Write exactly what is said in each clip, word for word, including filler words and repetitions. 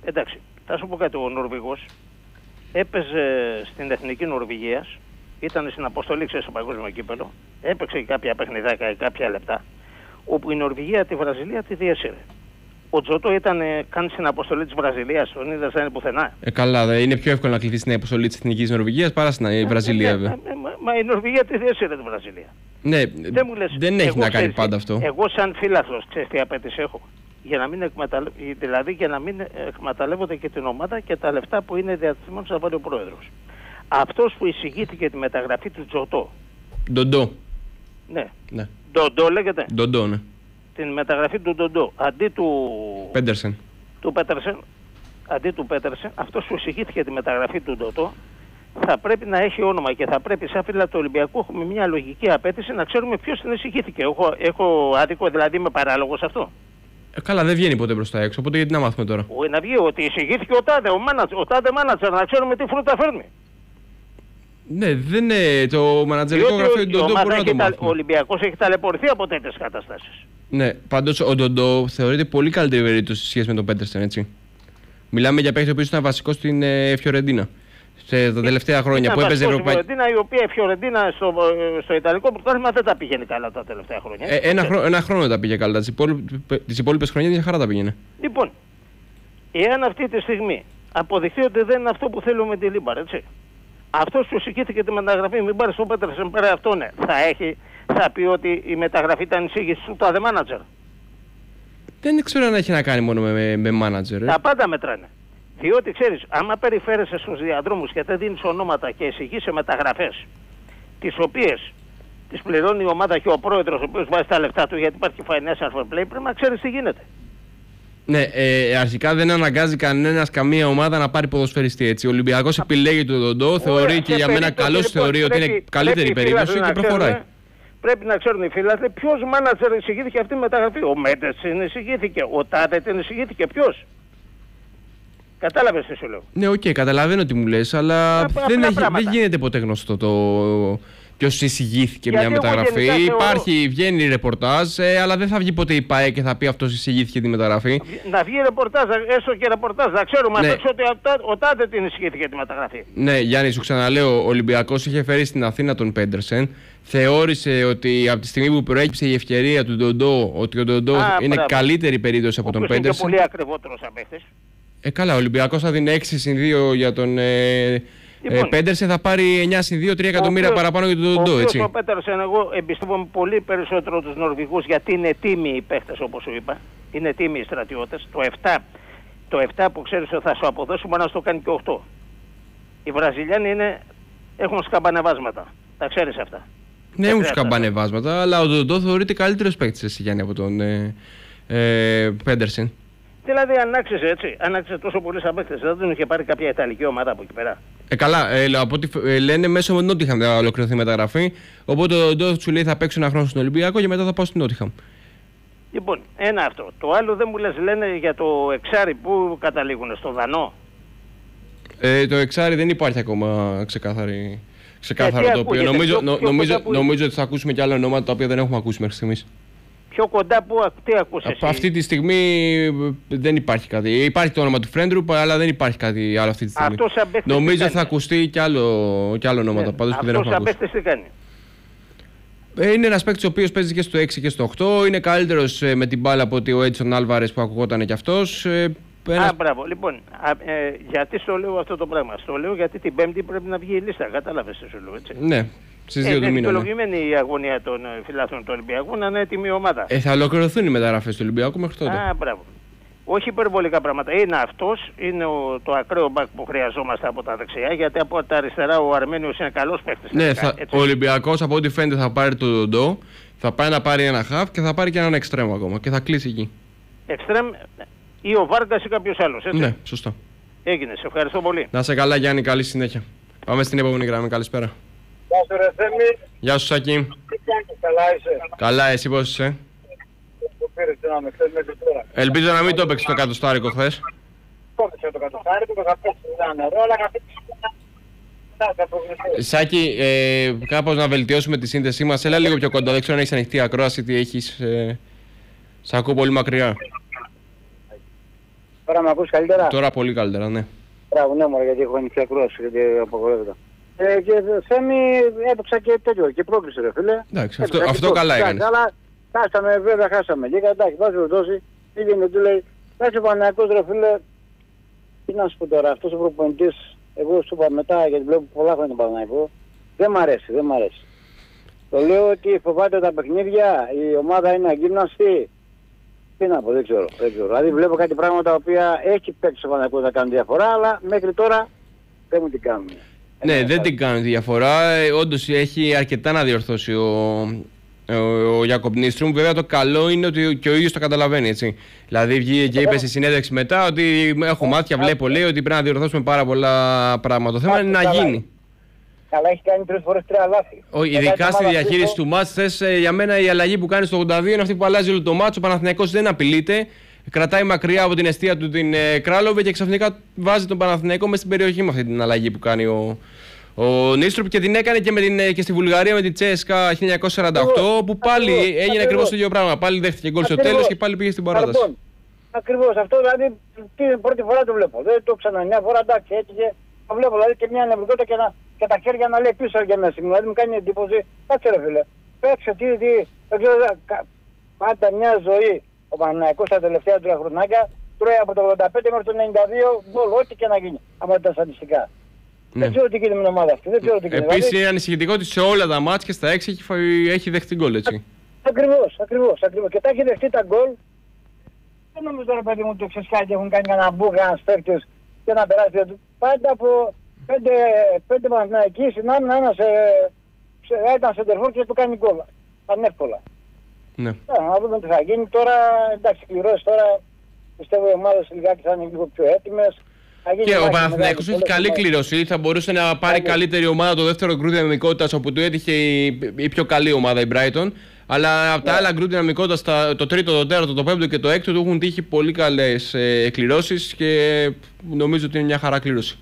Εντάξει, θα σου πω κάτι. Ο Νορβηγός έπαιζε στην Εθνική Νορβηγίας, ήταν στην αποστολή, ξέρεις, στο παγκόσμιο κύπελλο, έπαιξε κάποια παιχνιδάκια, κάποια λεπτά, όπου η Νορβηγία τη Βραζιλία τη διέσυρε. Ο Τζοτό ήταν ε, καν στην αποστολή της Βραζιλίας, τον είδες, δεν είναι πουθενά. Ε, καλά, δε, είναι πιο εύκολο να κληθεί στην αποστολή της Εθνικής Νορβηγίας παρά στην ε, Βραζιλία, ε, βέβαια. Ε, ε, μα, μα η Νορβηγία τη διέσυρε τη Βραζιλία. Ναι, δεν, μου λες, δεν έχει εγώ, να κάνει ξέρεις, πάντα αυτό. Εγώ, σαν φίλαθλος, ξέρεις τι απέτηση έχω. Για να μην εκμεταλλε... Δηλαδή για να μην εκμεταλλεύονται και την ομάδα και τα λεφτά που είναι διατεθειμένος να βάλει ο πρόεδρος. Αυτός που εισηγήθηκε τη μεταγραφή του Τζοτό. Ντοντό. Ναι. ναι. Ντοντό λέγεται. Ντοντό, ναι. Την μεταγραφή του Ντοντό αντί του Πέντερσεν. Του Πέτερσεν, αντί του Πέτερσεν, αυτός που εισηγήθηκε τη μεταγραφή του Ντοντό θα πρέπει να έχει όνομα και θα πρέπει σαν φίλα του Ολυμπιακού έχουμε μια λογική απέτηση να ξέρουμε ποιος την εισηγήθηκε. Έχω, έχω άδικο, δηλαδή είμαι παράλογος αυτό. Ε, καλά, δεν βγαίνει ποτέ μπροστά έξω, οπότε γιατί να μάθουμε τώρα. Όχι να βγει, ότι εισηγήθηκε ο τάδε, ο, μάνατζ, ο τάδε μάνατζερ, να ξέρουμε τι φρούτα φέρνει. Ναι, δεν είναι το μανατζερικό γραφείο του Ντοντό, μπορεί να το μάθουμε. Ο Ολυμπιακός έχει ταλαιπωρηθεί από τέτοιες καταστάσεις. Ναι, πάντως ο Ντοντό θεωρείται πολύ καλύτερη περίπτωση σε σχέση με τον Πέτερσεν, έτσι. Μιλάμε για παίκτη ο οποίος ήταν βασικός στην ε, Φιωρεντίνα. Σε τα τελευταία χρόνια ήταν που έπαιζε Ευρωπαϊκή. Η Φιωρεντίνα, η οποία η Φιωρεντίνα στο, στο Ιταλικό πρωτάθλημα δεν τα πήγαινε καλά τα τελευταία χρόνια. Ε, ένα, χρόνο, ένα χρόνο τα πήγε καλά. Τις υπόλοιπες χρονιές μια χαρά τα πήγαινε. Λοιπόν, εάν αυτή τη στιγμή αποδειχθεί ότι δεν είναι αυτό που θέλουμε με τη Λίμπαρ, έτσι. Αυτός που εισηγήθηκε τη μεταγραφή, μην πάρει στον Πέτερσεν πέρα αυτό, ναι. Θα, έχει, θα πει ότι η μεταγραφή ήταν εισήγηση του τάδε μάνατζερ. Δεν ξέρω αν έχει να κάνει μόνο με, με μάνατζερ. Ε. Τα πάντα μετράνε. Διότι ξέρεις, άμα περιφέρεσαι στους διαδρόμους και δεν δίνεις ονόματα και εισηγείσαι μεταγραφές, τις οποίες τις πληρώνει η ομάδα και ο πρόεδρος, ο οποίος βάζει τα λεφτά του γιατί υπάρχει financial fair play, πρέπει να ξέρεις τι γίνεται. Ναι, ε, αρχικά δεν αναγκάζει κανένας καμία ομάδα να πάρει ποδοσφαιριστή, έτσι. Ο Ολυμπιακός επιλέγει τον Ντοντό, θεωρεί και για μένα καλός, λοιπόν, θεωρεί πρέπει, ότι είναι καλύτερη περίπτωση και προχωράει. Ξέρουν, πρέπει να ξέρουν οι φίλαθλοι ποιος μάνατζερ εισηγήθηκε αυτή η μεταγραφή. Ο Μέντες την εισηγήθηκε, ο Τάδε την εισηγήθηκε, ποιος. Κατάλαβες τι σου λέω. Ναι, οκ, okay, καταλαβαίνω τι μου λες, αλλά Α, δεν, έχει, δεν γίνεται ποτέ γνωστό το ποιος εισηγήθηκε μια μεταγραφή. Υπάρχει, θεωρώ... βγαίνει ρεπορτάζ, ε, αλλά δεν θα βγει ποτέ η ΠΑΕ και θα πει αυτός εισηγήθηκε τη μεταγραφή. Να βγει ρεπορτάζ, έστω και ρεπορτάζ, να ξέρουμε ναι. Απ' ότι ο Τάδε την εισηγήθηκε τη μεταγραφή. Ναι, Γιάννη, σου ξαναλέω, ο Ολυμπιακός είχε φέρει στην Αθήνα τον Πέντερσεν. Θεώρησε ότι από τη στιγμή που προέκυψε η ευκαιρία του Ντοντό, ότι ο Ντοντό είναι μπράβο. Καλύτερη περίπτωση από ο τον Πέντερσεν. Είναι πολύ ακριβότερος απέχτης. Ε, καλά, ο Ολυμπιακός θα δίνει έξι συν δύο για τον ε, λοιπόν, ε, Πέντερσεν, θα πάρει εννιά συν δύο, τρία εκατομμύρια οποίος, παραπάνω για τον Ντοντό, έτσι. Ο Πέντερσεν, εγώ εμπιστεύομαι πολύ περισσότερο τους Νορβηγούς γιατί είναι τίμοι οι παίχτες, όπως σου είπα. Είναι τίμοι οι στρατιώτες. Το επτά, το επτά που ξέρεις ότι θα σου αποδώσει μπορεί να σου το κάνει και οκτώ. Οι Βραζιλιάνοι είναι, έχουν σκαμπανεβάσματα. Τα ξέρεις αυτά. Ναι, έχουν σκαμπανεβάσματα, αλλά ο Ντοντό θεωρείται καλύτερος παίκτης, εσύ Γιάννη, από τον ε, ε, Πέντερσεν. Δηλαδή ανάξιζε έτσι, ανάξιζε τόσο πολύ σαν παίκτες, δεν τον είχε πάρει κάποια ιταλική ομάδα από εκεί πέρα. Ε, καλά, ε, από ό,τι ε, λένε μέσω Νότιχαμ θα ολοκληρωθεί η μεταγραφή. Οπότε ο Ντόφ σου λέει θα παίξω ένα χρόνο στον Ολυμπιακό και μετά θα πάω στην Νότιχαμ. Λοιπόν, ένα αυτό. Το άλλο δεν μου λες, λένε για το εξάρι που καταλήγουν, στο Δανό. Ε, το εξάρι δεν υπάρχει ακόμα ξεκάθαρη, ξεκάθαρο ε, το οποίο. Νομίζω, πιο, πιο νομίζω, νομίζω ότι θα ακούσουμε και άλλα ονόματα τα οποία δεν έχουμε ακούσει μέχρι στιγμής. Πιο κοντά που, τι ακούς εσύ? Αυτή τη στιγμή δεν υπάρχει κάτι. Υπάρχει το όνομα του Φρέντρουπ, αλλά δεν υπάρχει κάτι άλλο αυτή τη στιγμή. Νομίζω θα ακουστεί κι άλλο, κι άλλο ονόματα. Ναι. Πάντως που δεν έχουμε ακούσει. Τι κάνει? Είναι ένας παίκτης ο οποίος παίζει και στο έξι και στο οκτώ. Είναι καλύτερος με την μπάλα από ότι ο Έτσον Άλβαρες που ακουγόταν κι αυτός. Ένας... Α, μπράβο. Λοιπόν, α, ε, γιατί στο λέω αυτό το πράγμα? Στο λέω γιατί την Πέμπτη πρέπει να βγει η λίστα. Κατάλαβες τι σου λέω, έτσι. Ναι. Στις δύο ε, του μήνα. Είναι δικαιολογημένη η αγωνία των φιλάθλων του Ολυμπιακού να είναι έτοιμη ομάδα. Ε, θα ολοκληρωθούν οι μεταγραφές του Ολυμπιακού μέχρι τότε. Α, μπράβο. Όχι υπερβολικά πράγματα. Είναι αυτός, είναι ο, το ακραίο μπακ που χρειαζόμαστε από τα δεξιά, γιατί από τα αριστερά ο Αρμένιος είναι καλός παίκτης. Ναι, θα, ο Ολυμπιακός από ό,τι φαίνεται θα πάρει το Ντοντό, θα πάει να πάρει ένα χαφ και θα πάρει και έναν εξτρέμ ακόμα και θα κλείσει εκεί. Εξτρέμ ή ο Βάργκας ή κάποιος άλλος, έτσι. Ναι, σωστά. Έγινε, σε ευχαριστώ πολύ. Να σε καλά Γιάννη, καλή συνέχεια. Πάμε στην επόμενη γραμμή, καλησπέρα. Γεια σου ρε Θέμη. Γεια σου Σάκη. Καλά είσαι? Καλά, εσύ πώς είσαι? Ελπίζω να μην το έπαιξε το κατοστάρικο χθες. Το έπαιξε το κατοστάρικο, θα παίξει ένα νερό, αλλά καθώς... Σάκη, ε, κάπως να βελτιώσουμε τη σύνδεσή μας. Έλα λίγο πιο κοντά, δεν ξέρω αν έχεις ανοιχτή ακρόαση, τι έχεις. Ε, σ' ακούω πολύ μακριά. Τώρα με ακούς καλύτερα. Τώρα πολύ καλύτερα, ναι. Μπράβο, ναι, μωρέ, γιατί έχω ανοιχτή ακρόαση, γιατί απογορεύεται. Ε, και Θέμη έπαιξα και τέτοιο, και πρόκληση ρε φίλε. Εντάξει, αυτό, αυτό καλά έκανες. Αλλά χάσαμε, βέβαια χάσαμε. Και εντάξει, βάζει ρωτώσει, πήγαινε του λέει, κάτσε ο Παναθηναϊκός ρε φίλε, τι να σου πω τώρα, αυτός ο προπονητής, εγώ σου είπα μετά, γιατί βλέπω πολλά χρόνια τον Παναθηναϊκό, δεν μ' αρέσει, δεν μ' αρέσει. Το λέω ότι φοβάται τα παιχνίδια, η ομάδα είναι αγύμναστη. Τι να πω, δεν ξέρω, δεν ξέρω. Δηλαδή βλέπω κάτι πράγματα τα οποία έχει παίξει ο Παναθηναϊκός να κάνουν διαφορά, αλλά μέχρι τώρα δεν μου την κάνουν. Ναι, ε, δεν την κάνουν τη διαφορά. Ε, όντως έχει αρκετά να διορθώσει ο, ο, ο Γιάκοπ Νίστρουμ. Βέβαια το καλό είναι ότι και ο ίδιος το καταλαβαίνει, έτσι. Δηλαδή βγήκε και είπε στη συνέντευξη μετά ότι έχω μάτια, βλέπω, λέει ότι πρέπει να διορθώσουμε πάρα πολλά πράγματα. Το θέμα είναι να γίνει. Αλλά έχει κάνει τρεις φορές τρία λάθη. Ο, ειδικά στη διαχείριση του μάτς, θες, για μένα η αλλαγή που κάνει στο ογδόντα δύο είναι αυτή που αλλάζει όλο το μάτς. Ο Παναθηναϊκός δεν απειλείται. Κρατάει μακριά από την αιστεία του την ε, Κράλοβε και ξαφνικά βάζει τον Παναθηναϊκό μέσα στην περιοχή με αυτή την αλλαγή που κάνει ο, ο Νίστρουπ και την έκανε και, με την, και στη Βουλγαρία με την Τσέσκα χίλια εννιακόσια σαράντα οκτώ που πάλι ακριβώς, έγινε ακριβώς το ίδιο πράγμα. Πάλι δέχτηκε γκολ στο τέλος και πάλι πήγε στην παράταση. Λοιπόν, ακριβώς αυτό δηλαδή την πρώτη φορά το βλέπω. Δεν το ξανά μια φορά, εντάξει, έτυχε. Το βλέπω δηλαδή και μια νευρικότητα και, και τα χέρια να λέει πίσω για μέσα. Δηλαδή μου κάνει εντύπωση, κάτσε ρε φίλε. Παίξε τι, τι, δεν ξέρω, πάντα μια ζωή. Ο Παναθηναϊκός τα τελευταία τρία χρονάκια τρώει από το ογδόντα πέντε μέχρι το ενενήντα δύο γκολ, ό,τι και να γίνει. Από τα στατιστικά. Ναι. Δεν ξέρω τι γίνεται με την ομάδα αυτή. Επίσης είναι ανησυχητικό ότι σε όλα τα μάτς και στα έξι έχει, έχει δεχτεί γκολ, έτσι. Ακριβώς, ακριβώς, ακριβώς. Και τα έχει δεχτεί τα γκολ. Δεν νομίζω τώρα παιδί μου ότι ξεσκάκι έχουν κάνει κανένα μπούγα, ένας παίκτης και να περάσει. Πάντα από πέντε, πέντε Παναθηναϊκοί συνάμουν ένας ήταν σεντερφόρ και του κάνει γκολ. Πανεύκολα. Ναι. Yeah, να δούμε τι θα γίνει τώρα. Εντάξει, κληρώσει τώρα. Πιστεύω οι ομάδες λιγάκι θα είναι λίγο πιο έτοιμες. Και ο Παναθηναϊκός έχει καλή κλήρωση. Θα μπορούσε να πάρει yeah. καλύτερη ομάδα το δεύτερο γκρουπ δυναμικότητας όπου του έτυχε η, η πιο καλή ομάδα η Brighton. Αλλά από τα yeah. άλλα γκρουπ δυναμικότητας, το τρίτο, το τέταρτο, το πέμπτο και το έκτο του έχουν τύχει πολύ καλές ε, κληρώσεις και νομίζω ότι είναι μια χαρά κλήρωση.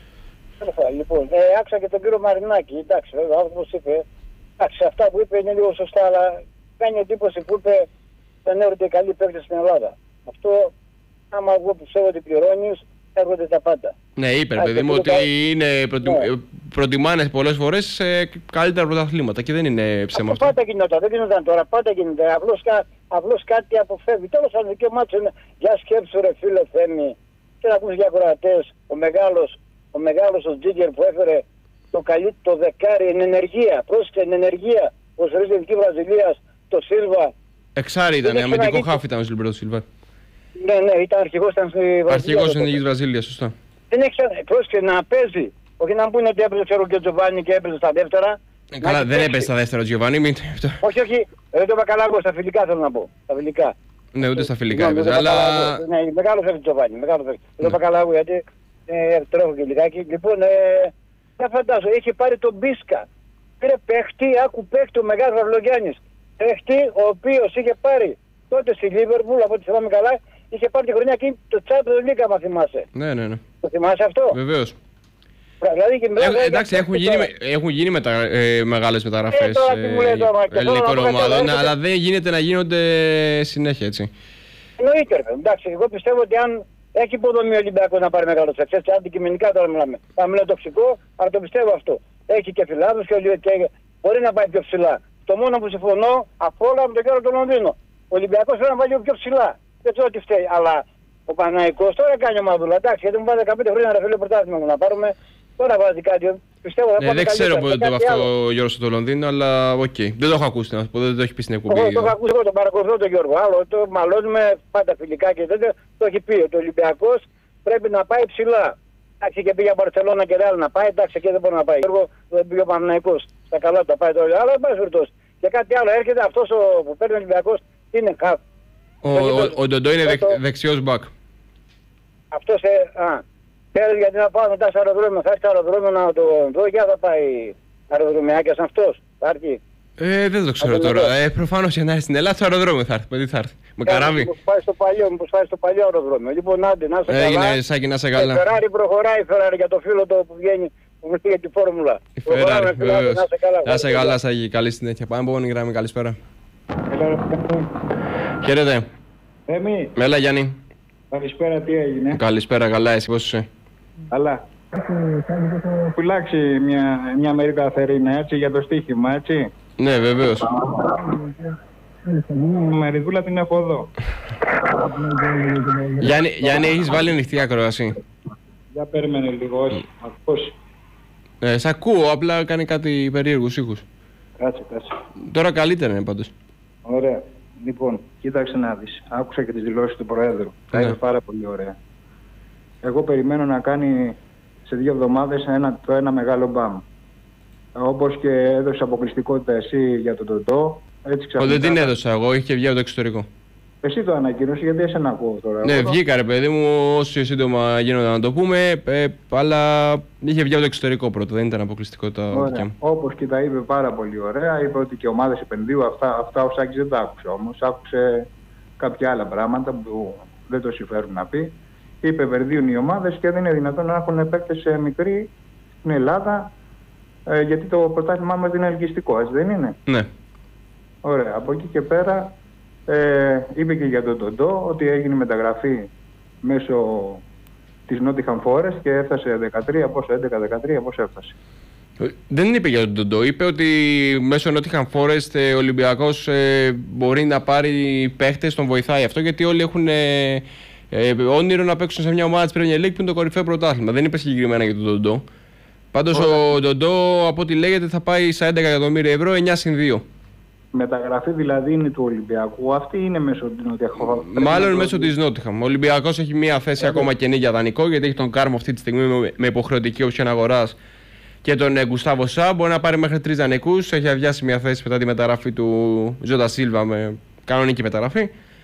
Λοιπόν, ε, άκουσα και τον κύριο Μαρινάκη. Εντάξει, βέβαια, όπως είπε, εντάξει, αυτά που είπε είναι λίγο σωστά, αλλά κάνει εντύπωση που είπε δεν έρχονται καλοί παίκτες στην Ελλάδα. Αυτό, άμα εγώ πιστεύω ότι πληρώνεις, έρχονται τα πάντα. Ναι, είπε ρε παιδί μου ότι είναι προτι... ναι. προτιμάνε πολλές φορές ε, καλύτερα πρωταθλήματα και δεν είναι ψέμα αυτό. Πάντα γινόταν, δεν γινόταν τώρα, πάντα γίνεται. Απλώς, κα... Απλώς κάτι αποφεύγει. Τέλος πάντων, και ο μάτσο είναι για σκέψου ρε φίλε Θέμη. Και να ακούς για ακροατές, ο μεγάλος, ο μεγάλος ο Τζίγκερ που έφερε το καλή το δεκάρι εν ενεργεία, πρόσεχε εν ενεργεία, ο Σερής Βραζιλίας, το Σίλβα. Εξάρι ήταν, αμυντικό χάφ ήταν ο Σιλμπερτό Σίλβα. Ναι, ναι, ήταν αρχηγός ήταν στη Βραζιλία. Αρχηγός στην Εθνική Βραζιλία, σωστά. Δεν έχει πρόσεχε να παίζει. Όχι να πούνε ότι έπαιζε ξέρω και ο Τζοβάνι και έπαιζε στα δεύτερα. Ε, καλά, δεν έπαιζε στα δεύτερα ο Τζοβάνι, μην το. Όχι, όχι, δεν το Μπακαλάγο, στα φιλικά θέλω να πω. Στα φιλικά. Ναι, ούτε στα φιλικά έπαιζε, αλλά. Ναι, μεγάλο έφυγε Τζοβάνι, μεγάλο έφυγε. Δεν το Μπακαλάγο γιατί τρέχω και λιγάκι. Λοιπόν, δεν φαντάζομαι, είχε πάρει τον Μπίσκα. Πήρε παίχτη, άκου παίχτη ο μεγάλος Αυλογιάννης. Παίχτη ο οποίος είχε πάρει τότε στη Λίβερπουλ, από ό,τι θυμάμαι καλά, είχε πάρει τη χρονιά εκείνη το Champions League, άμα θυμάσαι. Ναι, ναι, ναι. Το θυμάσαι αυτό? Βεβαίως. Δηλαδή και ε, εντάξει, έχουν γίνει, έχουν γίνει μετα, ε, μεγάλες μεταγραφές ε, ελληνικών ομάδων, αλλά δεν γίνεται να γίνονται συνέχεια, έτσι. Εννοείται, ρε. Εντάξει, εγώ πιστεύω ότι αν έχει υποδομή ο Ολυμπιακός να πάρει μεγάλο σεξ, αντικειμενικά τώρα μιλάμε. Θα μιλάω τοξικό, αλλά το πιστεύω αυτό. Έχει και φιλάδους και, και μπορεί να πάει πιο ψηλά. Το μόνο που συμφωνώ από όλα με τον κύριο του Λονδίνο. Ο Ολυμπιακός πρέπει να πάει πιο ψηλά. Δεν ξέρω τι φταίει. Αλλά ο Παναθηναϊκός τώρα κάνει ομάδουλα. Εντάξει, γιατί μου πάει δεκαπέντε χρόνια να φέρει πρωτάθλημα να πάρουμε. Τώρα βάζει κάτι. Πιστεύω, ναι, δεν ξέρω πότε το είπε αυτό ο Γιώργος στο Λονδίνο, αλλά οκ. Okay. Δεν το έχω ακούσει να πω, δεν το έχει πει στην εκπομπή. Εγώ το έχω ακούσει, εγώ τον παρακολουθώ τον Γιώργο. Άλλο το μαλώνουμε πάντα φιλικά και τέτοια. Το έχει πει ότι ο Ολυμπιακός πρέπει να πάει ψηλά. Εντάξει, και πήγε από Μπαρσελόνα και Ρεάλ να πάει, εντάξει, και δεν μπορεί να πάει. Εγώ δεν πήγε ο Παναθηναϊκός. Στα καλά του τα πάει τώρα, αλλά δεν πάει σφυρτός. Και κάτι άλλο έρχεται αυτός που παίρνει ο Ολυμπιακός είναι χαφ. Ο Ντοντό είναι δεξιός μπακ. Αυτός, α. Θέλει γιατί να πάω μετά σε αεροδρόμιο, θα έρθει στο αεροδρόμιο να το δω και θα πάει αεροδρομιάκια σαν αυτός, θα έρθει. Ε, δεν το ξέρω τώρα, ε, προφανώς για να έρθει στην Ελλάδα στο αεροδρόμιο θα έρθει, παιδί θα έρθει, με καράβι. Μήπως πάει στο παλιό, μήπως πάει στο παλιό αεροδρόμιο, λοιπόν άντε να σε καλά. Έγινε Σάκη να σε καλά. Η Ferrari προχωράει, η Ferrari για το φίλο το που βγαίνει, που βγαίνει για τη φόρμουλα. Η Ferrari, βεβαίως. Να σε καλά Σάκη, καλή συνέχεια, πάμε επόμενη γραμμή, καλησπέρα. Χαίρετε. Εμεί. Μέλα Γιάννη. Καλησπέρα, τι έγινε? Καλησπέρα, καλά, εσύ πώς είσαι? Καλά. Έχω φυλάξει μια, μια μερίδα θερίνα, έτσι, για το στοίχημα, έτσι. Ναι, βεβαίως. Μεριδούλα την έχω εδώ. Γιάννη, Γιάννη, έχεις βάλει ανοιχτή ακρόαση? Για περίμενε λίγο, όχι. Ακούς. Ε, σ' ακούω, απλά κάνει κάτι περίεργους ήχους. Κάτσε, κάτσε. Τώρα καλύτερα είναι πάντως. Ωραία. Λοιπόν, κοίταξε να δεις. Άκουσα και τις δηλώσεις του Προέδρου. Τα Ναι. είπε πάρα πολύ ωραία. Εγώ περιμένω να κάνει σε δύο εβδομάδες ένα, το ένα μεγάλο μπαμ. Όπως και έδωσε αποκλειστικότητα εσύ για τον Τοντό. Έτσι Ο, δεν ξαφνικά... την έδωσα εγώ, είχε βγει από το εξωτερικό. Εσύ το ανακοίνωσε, γιατί εσένα ακούω τώρα. Ναι, Εγώ... βγήκα ρε παιδί μου, όσο σύντομα γίνονταν να το πούμε, ε, αλλά είχε βγει από το εξωτερικό πρώτο, δεν ήταν αποκλειστικότητα δικιά μου. Όπως και τα είπε πάρα πολύ ωραία, είπε ότι και ομάδες επενδύου, αυτά, αυτά ο Σάκης δεν τα άκουσε όμως. Άκουσε κάποια άλλα πράγματα που δεν το συμφέρουν να πει. Είπε επενδύουν οι ομάδες και δεν είναι δυνατόν να έχουν παίκτες μικροί στην Ελλάδα, ε, γιατί το πρωτάθλημά μας είναι ελκυστικό, έτσι δεν είναι? Ναι. Ωραία, από εκεί και πέρα ε, είπε και για τον Τοντό ότι έγινε μεταγραφή μέσω της Nottingham Forest και έφτασε δεκατρία, πόσο, έντεκα δεκατρία, πώς έφτασε? Δεν είπε για τον Τοντό, είπε ότι μέσω Nottingham Forest ο Ολυμπιακός ε, μπορεί να πάρει παίχτες, τον βοηθάει αυτό, γιατί όλοι έχουν ε, ε, όνειρο να παίξουν σε μια ομάδα της Premier League που είναι το κορυφαίο πρωτάθλημα. Δεν είπε συγκεκριμένα για τον Τοντό. Πάντως ο Τοντό, από ό,τι λέγεται, θα πάει στα έντεκα εκατομμύρια ευρώ, εννιά συν δύο. Μεταγραφή δηλαδή είναι του Ολυμπιακού, αυτή είναι μέσω της Nottingham? Μάλλον μέσω της Nottingham. Ο Ολυμπιακός έχει μια θέση yeah. ακόμα καινή για δανεικό, γιατί έχει τον Κάρμο αυτή τη στιγμή με υποχρεωτική option αγοράς και τον Γκουστάβο Σά. Μπορεί να πάρει μέχρι τρεις δανεικούς. Έχει αδειάσει μια θέση μετά τη μεταγραφή του Ζόντα Σίλβα με κανονική μεταγραφή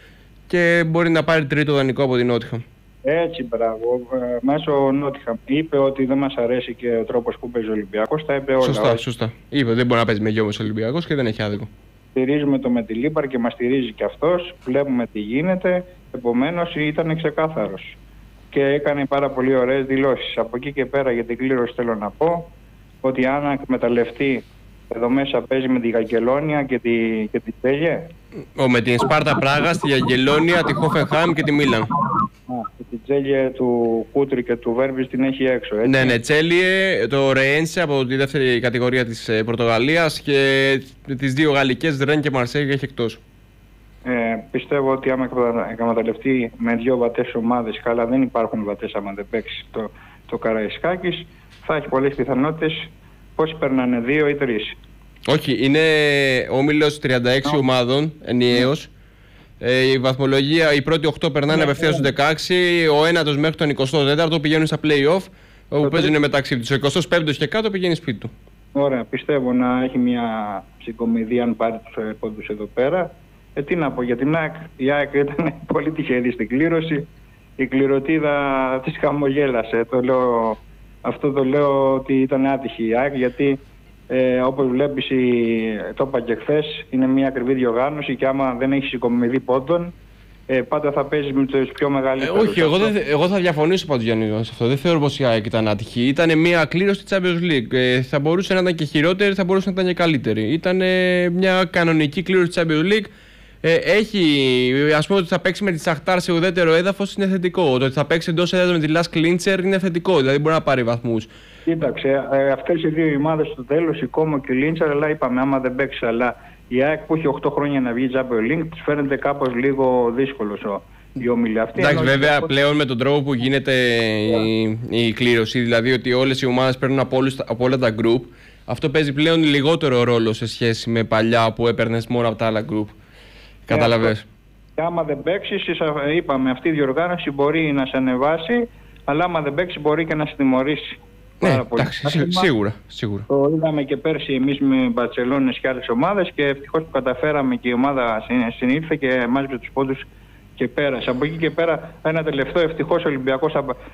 και μπορεί να πάρει τρίτο δανεικό από την Nottingham. Έτσι, μπράβο. Μέσω Nottingham. Είπε ότι δεν μας αρέσει και ο τρόπος που παίζει ο Ολυμπιακός. Τα είπε όλα. Σωστά, όχι. σωστά. Είπε ότι δεν μπορεί να παίζει με γιο ο Ολυμπιακός και δεν έχει άδικο. Στηρίζουμε το Μετιλίπαρ και μας στηρίζει και αυτός. Βλέπουμε τι γίνεται. Επομένως ήταν ξεκάθαρος. Και έκανε πάρα πολύ ωραίες δηλώσεις. Από εκεί και πέρα για την κλήρωση θέλω να πω ότι αν εκμεταλλευτεί, εδώ μέσα παίζει με τη Γαγγελόνια και τη, και τη Τέλιε. Ο, με την Σπάρτα Πράγα, τη Αγγελόνια, τη Χόφενχάιμ και τη Μίλαν. Α, και την Τσέλιε του Κούτρι και του Βέρμπης την έχει έξω, έτσι. Ναι, ναι, Τσέλιε, το Ρεένσε από τη δεύτερη κατηγορία της ε, Πορτογαλίας και τις δύο γαλλικές, Ρεν και Μαρσέγγι, έχει εκτός. Ε, πιστεύω ότι άμα εκμεταλλευτεί με δύο βατές ομάδες, καλά δεν υπάρχουν βατές άμα δεν παίξει το, το Καραϊσκάκης, θα έχει πολλές πιθανότητες. Πόσοι περνάνε, δύο ή τρεις? Όχι, είναι όμιλος τριάντα έξι no. ομάδων ενιαίος. Ε, η βαθμολογία, οι πρώτοι οκτώ περνάνε yeah, απευθείας yeah. στους δεκαέξι, ο ένατος μέχρι τον εικοστό τέταρτο πηγαίνουν στα play-off, όπου παίζουν μεταξύ τους. Ο εικοστός πέμπτος και κάτω πηγαίνει σπίτι του. Ωραία, πιστεύω να έχει μια συγκομιδή αν πάρει τους πόντους εδώ πέρα. Ε, τι να πω για την ΑΕΚ, η ΑΕΚ ήταν πολύ τυχερή στην κλήρωση. Η κληρωτίδα της χαμογέλασε. Το λέω, αυτό το λέω ότι ήταν άτυχη η ΑΕΚ, γιατί ε, όπως βλέπεις, η, το είπα και χθες, είναι μια ακριβή διοργάνωση και άμα δεν έχει συγκομιδή πόντων, ε, πάντα θα παίζεις με τους πιο μεγαλύτερους. Ε, όχι, εγώ, δεν, εγώ θα διαφωνήσω πάντως, Γιάννη, σε αυτό. Δεν θεωρώ πως η ΑΕΚ ήταν άτυχη. Ήταν μια κλήρωση της Champions League. Ε, θα μπορούσε να ήταν και χειρότερη, θα μπορούσε να ήταν και καλύτερη. Ήταν ε, μια κανονική κλήρωση της Champions League. Ε, έχει, ας πούμε, ότι θα παίξει με τη Σαχτάρ σε ουδέτερο έδαφος είναι θετικό. Το ότι θα παίξει εντός έδαφος με τη Λας Κλίντσερ είναι θετικό. Δηλαδή μπορεί να πάρει βαθμούς. Κοίταξε, ε, αυτές οι δύο ομάδες στο τέλος, η Κόμο και η Λίντσερ, αλλά είπαμε άμα δεν παίξει, αλλά η ΑΕΚ που έχει οκτώ χρόνια να βγει Champions League, της φαίνεται κάπως λίγο δύσκολος ο, η όμιλη αυτή. Εντάξει, βέβαια κάπως... πλέον με τον τρόπο που γίνεται yeah. η, η κλήρωση, δηλαδή ότι όλες οι ομάδες παίρνουν από, όλους, από όλα τα group, αυτό παίζει πλέον λιγότερο ρόλο σε σχέση με παλιά που έπαιρνες μόνο από τα άλλα group. Κατάλαβες. Και άμα δεν παίξεις, είπαμε, αυτή η διοργάνωση μπορεί να σε ανεβάσει, αλλά άμα δεν παίξεις μπορεί και να σε τιμωρήσει. Ναι, εντάξει, σί, σίγουρα, σίγουρα. Το είδαμε και πέρσι εμείς με Μπαρτσελόνες και άλλες ομάδες και ευτυχώς που καταφέραμε και η ομάδα συνήλθε και μάζεψε τους πόντους και πέρασε. Από εκεί και πέρα ένα τελευταίο, ευτυχώς ο Ολυμπιακός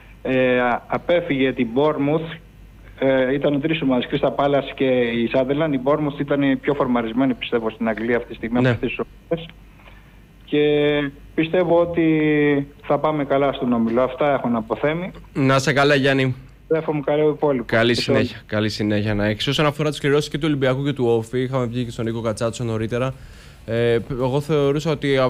ε, απέφυγε την Bournemouth. Ε, ήταν τρεις ομάδες, Κρίστα Πάλας και η Σάντερλαντ. Η Bournemouth ήταν πιο φορμαρισμένη, πιστεύω, στην Αγγλία αυτή τη στιγμή από αυτές τις ομάδες. Και πιστεύω ότι θα πάμε καλά στον όμιλο. Αυτά έχω να αποθέμει. Να σε καλά, Γιάννη. Εύχομαι καλό υπόλοιπο. Καλή συνέχεια, καλή συνέχεια να έχεις. Όσον αφορά τις κληρώσεις και του Ολυμπιακού και του Όφη, είχαμε βγει και στον Νίκο Κατσάτσο νωρίτερα. Ε, εγώ θεωρούσα ότι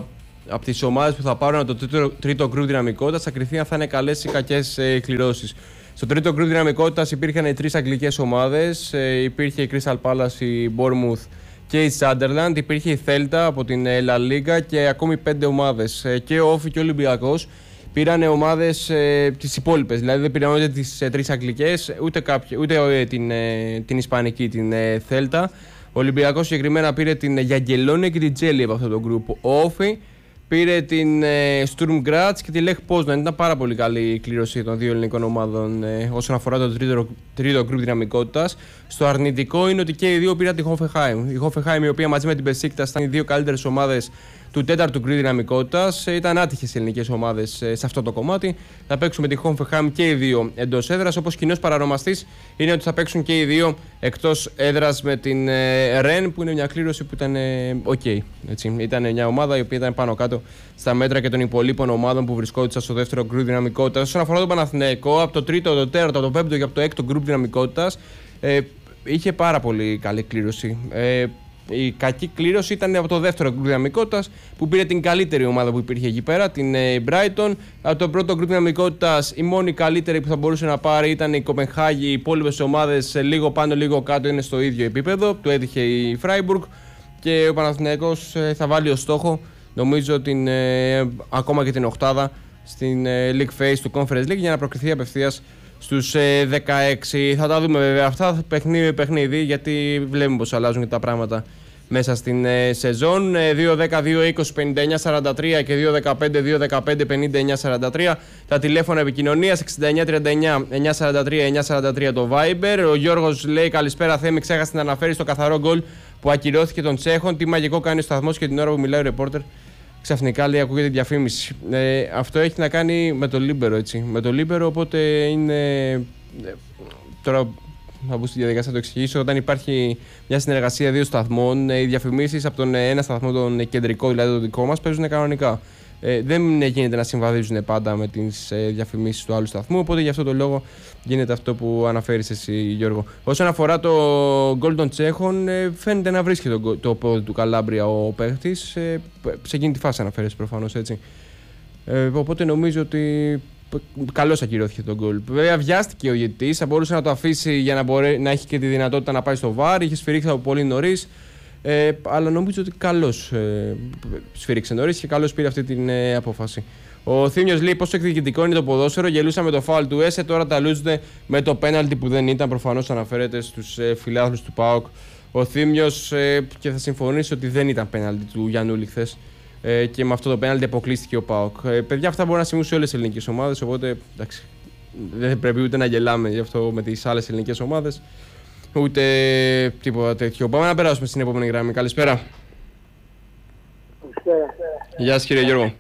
από τις ομάδες που θα πάρουν το τρίτο, τρίτο γκρουπ δυναμικότητας θα κριθεί αν θα είναι καλές ή κακές ε, κληρώσεις. Στο τρίτο γκρουπ δυναμικότητας υπήρχαν οι τρεις αγγλικές ομάδες. Ε, υπήρχε η Crystal Palace, η Bournemouth και η Sunderland. Υπήρχε η Celta από την La Liga και ακόμη πέντε ομάδες. Ε, και ο Όφη και ο Ολυμπιακός πήραν ομάδες ε, τις υπόλοιπες. Δηλαδή δεν πήραν ούτε τις ε, τρεις αγγλικές, ούτε, κάποια, ούτε ε, την, ε, την ισπανική, την ε, Celta. Ο Ολυμπιακός συγκεκριμένα πήρε την Jagiellonian και την Jelly από αυτό το γκρουπ. Ο Όφη πήρε την ε, Sturm Graz και τη Lech Poznan. Ήταν πάρα πολύ καλή η κλήρωση των δύο ελληνικών ομάδων ε, όσον αφορά το τρίτο, τρίτο γκρουπ δυναμικότητας. Στο αρνητικό είναι ότι και οι δύο πήραν τη Hoffenheim. Η Hoffenheim, η οποία μαζί με την Besiktas ήταν οι δύο καλύτερες ομάδες του τέταρτου γκρουπ δυναμικότητας. Ε, ήταν άτυχες οι ελληνικές ομάδες ε, σε αυτό το κομμάτι. Θα παίξουν με τη Hoffenheim και οι δύο εντός έδρας. Όπως κοινός παρανομαστής είναι ότι θα παίξουν και οι δύο εκτός έδρας με την ε, Rennes, που είναι μια κλήρωση που ήταν ε, ok. Έτσι. Ήταν μια ομάδα η οποία ήταν πάνω κάτω στα μέτρα και των υπολείπων ομάδων που βρισκόντουσαν στο δεύτερο γκρουπ δυναμικότητας. Όσον αφορά τον Παναθηναϊκό, από το τρίτο, το τέταρτο, το πέμπτο και από το έκτο γκρουπ δυναμικότητας, ε, είχε πάρα πολύ καλή κλήρωση. Ε, Η κακή κλήρωση ήταν από το δεύτερο γκρουπ δυναμικότητας που πήρε την καλύτερη ομάδα που υπήρχε εκεί πέρα, την Brighton. Από το πρώτο γκρουπ δυναμικότητας η μόνη καλύτερη που θα μπορούσε να πάρει ήταν η Κοπενχάγη. Οι υπόλοιπες ομάδες λίγο πάνω λίγο κάτω είναι στο ίδιο επίπεδο. Το έτυχε η Freiburg και ο Παναθηναϊκός θα βάλει ως στόχο, νομίζω, την, ε, ακόμα και την οκτάδα στην ε, League Phase του Conference League για να προκριθεί απευθείας στους ε, δεκαέξι. Θα τα δούμε βέβαια αυτά παιχνίδι με παιχνίδι, γιατί βλέπουμε πως αλλάζουν και τα πράγματα μέσα στην ε, σεζόν. ε, δύο δέκα δύο είκοσι πενήντα εννιά σαράντα τρία και δύο δεκαπέντε δύο δεκαπέντε πενήντα εννιά σαράντα τρία τα τηλέφωνα επικοινωνίας. Εξήντα εννιά τριάντα εννιά εννιακόσια σαράντα τρία εννιακόσια σαράντα τρία το Viber. Ο Γιώργος λέει: καλησπέρα Θέμη, ξέχασε να αναφέρει στο καθαρό γκολ που ακυρώθηκε των Τσέχων. Τι μαγικό κάνει ο σταθμός και την ώρα που μιλάει ο ρεπόρτερ ξαφνικά, λέει, ακούγεται διαφήμιση. Ε, αυτό έχει να κάνει με το Λίμπερο, έτσι. Με το Λίμπερο, οπότε είναι. Ε, τώρα θα μπω στη διαδικασία να το εξηγήσω. Όταν υπάρχει μια συνεργασία δύο σταθμών, ε, οι διαφημίσεις από τον ένα σταθμό, τον κεντρικό, δηλαδή το δικό μας, παίζουν κανονικά. Ε, δεν γίνεται να συμβαδίζουν πάντα με τις ε, διαφημίσεις του άλλου σταθμού, οπότε γι' αυτό το λόγο γίνεται αυτό που αναφέρεις εσύ, Γιώργο. Όσον αφορά το γκολ των Τσέχων, ε, φαίνεται να βρίσκεται το, το πόδι του Καλάμπρια ο παίχτης. Ε, σε εκείνη τη φάση αναφέρεις προφανώς, έτσι. Ε, οπότε νομίζω ότι καλώς ακυρώθηκε το γκολ. Βέβαια βιάστηκε ο διαιτητής, θα μπορούσε να το αφήσει για να, μπορεί, να έχει και τη δυνατότητα να πάει στο βαρ. Είχε σφυρίξει από πολύ νωρίς. Ε, αλλά νομίζω ότι καλώς ε, σφύριξε νωρίς και καλώς πήρε αυτή την ε, απόφαση. Ο Θήμιος λέει: πόσο εκδικητικό είναι το ποδόσφαιρο. Γελούσαμε το φάουλ του Έσε, τώρα τα λούζονται με το πέναλτι που δεν ήταν. Προφανώς αναφέρεται στους ε, φιλάθλους του ΠΑΟΚ. Ο Θήμιος, ε, και θα συμφωνήσει ότι δεν ήταν πέναλτι του Γιαννούλη χθες. Ε, και με αυτό το πέναλτι αποκλείστηκε ο ΠΑΟΚ. Ε, παιδιά, αυτά μπορούν να συμβούν σε όλες τις ελληνικές ομάδες. Οπότε εντάξει, δεν πρέπει ούτε να γελάμε γι' αυτό με τις άλλες ελληνικές ομάδες, ούτε τίποτα τέτοιο. Πάμε να περάσουμε στην επόμενη γραμμή. Καλησπέρα. Καλησπέρα. Γεια σας, κύριε Γιώργο.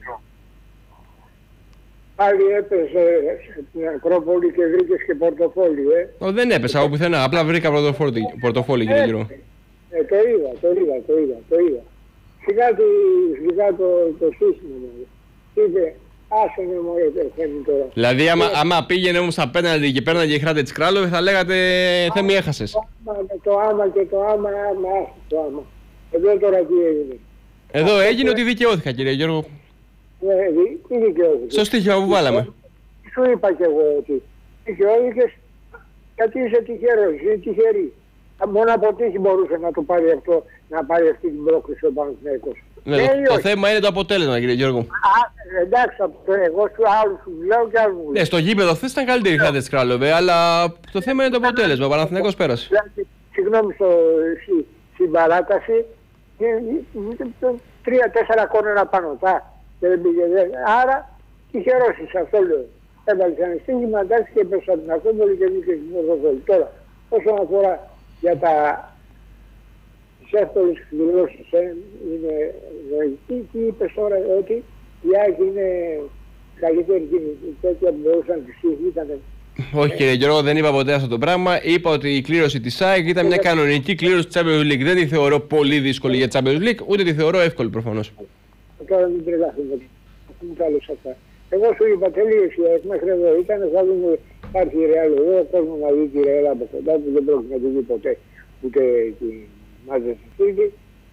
Πάλι έπεσε στην Ακρόπολη και βρήκες και πορτοφόλι, ε. Ο, δεν έπεσα από πουθενά. Απλά βρήκα πορτοφόλι, πορτοφόλι κύριε Γιώργο. Ε, το είδα, το είδα, το είδα, το είδα. Σιγά, το, σιγά το, το σύστημα μου. Είπε, άσε με μωρέ, Θέμη τώρα. Δηλαδή, άμα, άμα πήγαινε όμως απέναντι και παίρναγε η Χράτε της Κράλοβη, θα λέγατε Θέμη έχασες. Το άμα, το άμα και το άμα, άμα, άσε το άμα. Εδώ τώρα τι έγινε. Εδώ έγινε ότι δικαιώθηκα, κύριε Γιώργο. Ναι, τι δικαιώθηκες. Στο στοίχημα που βάλαμε. Σου είπα κι εγώ ότι δικαιώθηκες γιατί είσαι τυχερός, είσαι τυχερή. Μόνο από τύχη μπορούσε να το πάρει αυτό, να πάρει αυτή την πρόκληση ο Παναθηναϊκός. Ναι, το, το θέμα είναι το αποτέλεσμα, κύριε Γιώργο. Α, εντάξει, εγώ σου άλλους σου λέω και άλλους. Ναι, στο γήπεδο χθες ήταν καλύτερη η Χράτε της Κράλοβε, αλλά το θέμα είναι το αποτέλεσμα. Ο Παναθηναϊκός πέρασε. Συγγνώμη, στην παράταση, τρία-τέσσερα κόρνερα πάνω τα. Άρα, τυχερός είσαι, αυτό λέω. Έβαλες ένα στίγμα, εντάξει, και έπαιξε από την Ακρόπολη και βγήκε στην Πορτοφόλη. Τώρα, όσον αφορά για τα τις εύκολες εκδηλώσεις, ε, είναι λογική. Τι είπες τώρα, ότι η Άκη είναι καλύτερη και τέτοια που μπορούσαν να τις ήταν. Όχι, κύριε Γιώργο, δεν είπα ποτέ αυτό το πράγμα. Είπα ότι η κλήρωση της ΑΕΚ ήταν μια κανονική κλήρωση της Champions League. Δεν τη θεωρώ πολύ δύσκολη για τη Champions League, ούτε τη θεωρώ εύκολη προφανώς. Τώρα μην τρελαθούμε. Αφού καλώς αυτά. Εγώ σου είπα τελείως η ΑΕΚ μέχρι εδώ ήταν, θα δούμε, υπάρχει η Ρεάλ εδώ, ο κόσμος να δει τη Ρεάλ από κοντά που δεν πρόκειται να τη δει ποτέ, ούτε τη Μάζε στη Σύντη.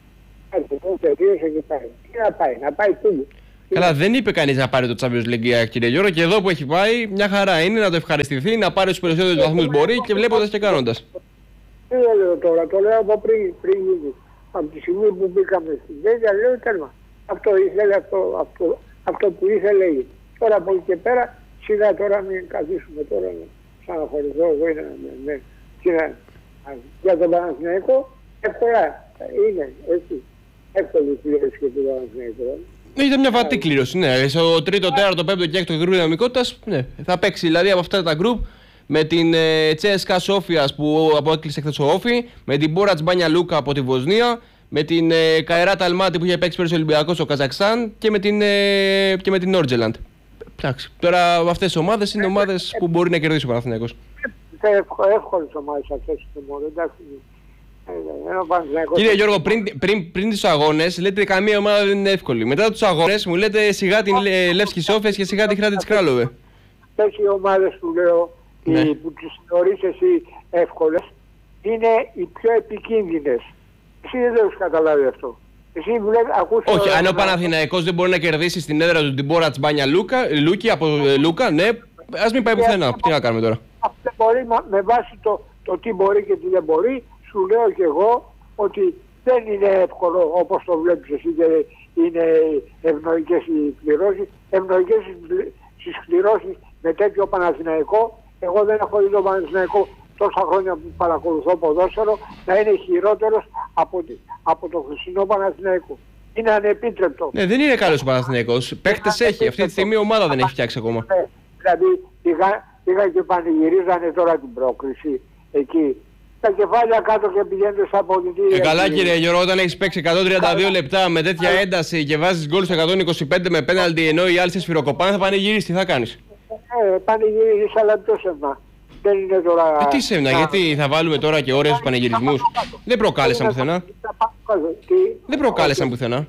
τελείωσε και πάει. Τι να πάει, να πάει τούμπο. Καλά, δεν είπε κανείς να πάρει το Champions League, κύριε Γιώργο, και εδώ που έχει πάει, μια χαρά είναι να το ευχαριστηθεί, να πάρει τους περισσότερους βαθμούς μπορεί και βλέποντας και κάνοντας. Τι δεν λέω τώρα, το λέω από πριν, πριν γίνει. Από τη στιγμή που μπήκαμε στην τέτοια, λέω τέρμα. Αυτό ήθελε, αυτό, αυτό, αυτό που ήθελε. Τώρα από εκεί και πέρα, σιγά τώρα μην καθίσουμε τώρα να ξαναχωρηθώ εγώ είναι, ναι, ναι, ναι, για τον Παναθηναϊκό, εύκολα είναι, έτσι, εύκολη κλήρωση και τον Παναθηναϊκό. Ήταν μια βατή κλήρωση, ναι. Στο τρίτο, τέταρτο, πέμπτο και έκτο γκρουπ δυναμικότητας, ναι. Θα παίξει δηλαδή από αυτά τα γκρουπ με την ε, Τσέσκα Σόφιας που αποέκλεισε χθες ο Όφη, με την Μπόρατς Μπάνια Λούκα από τη Βοσνία, με την ε, Καϊράτ Αλμάτι που είχε παίξει πέρυσι ο Ολυμπιακός στο Καζακστάν και με την, ε, και με την Νόρτζελαντ. Εντάξει. Τώρα αυτές οι ομάδες είναι ομάδες που μπορεί να κερδίσει ο Παναθηναϊκός. Εύκολες ομάδες αυτές είναι μόνο, εντάξει. Κύριε Γιώργο, πριν, πριν, πριν τους αγώνες λέτε καμία ομάδα δεν είναι εύκολη. Μετά τους αγώνες μου λέτε σιγά την Λεύσκη Σόφιας και σιγά την Hrádec Králové. Αυτές οι ομάδες που λέω, ναι. οι, που τις θεωρείς εσύ εύκολες, είναι οι πιο επικίνδυνες. Εσύ δεν το έχεις καταλάβει αυτό. Εσύ βλέπεις, ακούς... Όχι, αν ο Παναθηναϊκός δεν μπορεί να κερδίσει στην έδρα του την Μπόρατς Μπάνια Λούκη από Λούκα, ναι, ας μην πάει πουθενά. Τι να κάνουμε τώρα. Αυτό μπορεί με βάση το, το τι μπορεί και τι δεν μπορεί. Σου λέω και εγώ ότι δεν είναι εύκολο όπως το βλέπεις εσύ και είναι ευνοϊκές οι κληρώσεις. Ευνοϊκές στις κληρώσεις με τέτοιο Παναθηναϊκό. Εγώ δεν έχω δει τον Παναθηναϊκό τόσα χρόνια που παρακολουθώ ποδόσφαιρο να είναι χειρότερος από, από το χρυσινό Παναθηναϊκό. Είναι ανεπίτρεπτο. Ναι, δεν είναι καλός ο Παναθηναϊκός. Παίχτες έχει. Αυτή τη στιγμή η ομάδα δεν έχει φτιάξει ακόμα. Ναι, δηλαδή πήγα, πήγα και πανηγυρίζανε τώρα την πρόκριση εκεί. Τα κεφάλια κάτω και πηγαίνετε στα αποδυτήρια. Ε, καλά κύριε Γιώργο, όταν έχεις παίξει εκατόν τριάντα δύο λεπτά με τέτοια ένταση και βάζεις γκολ στο εκατόν είκοσι πέντε με πέναλτι ενώ οι άλλοι σε σφυροκοπάνε, θα πανηγυρίσεις, τι θα κάνεις? Ε, πανηγυρίσεις, αλλά ποιο σέμνα. Δεν είναι τώρα... Ε, τι σέμνα, γιατί θα βάλουμε τώρα και ώρες στους πανηγυρισμούς? Δεν προκάλεσαν πουθενά. Δεν προκάλεσαν πουθενά.